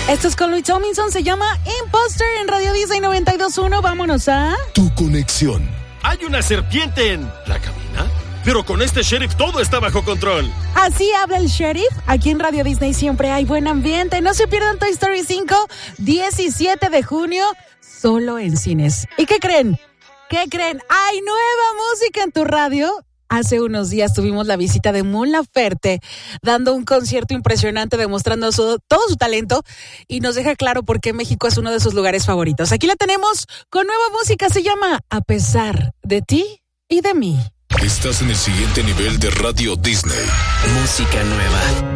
Esto es con Louis Tomlinson, se llama Imposter en Radio Disney 92.1. Vámonos a... Tu conexión. Hay una serpiente en la cabina, pero con este sheriff todo está bajo control. Así habla el sheriff. Aquí en Radio Disney siempre hay buen ambiente. No se pierdan Toy Story 5, 17 de junio, solo en cines. ¿Y qué creen? ¿Qué creen? ¡Hay nueva música en tu radio! Hace unos días tuvimos la visita de Mon Laferte dando un concierto impresionante, demostrando todo su talento, y nos deja claro por qué México es uno de sus lugares favoritos. Aquí la tenemos con nueva música, se llama A pesar de ti y de mí. Estás en el siguiente nivel de Radio Disney. Música nueva.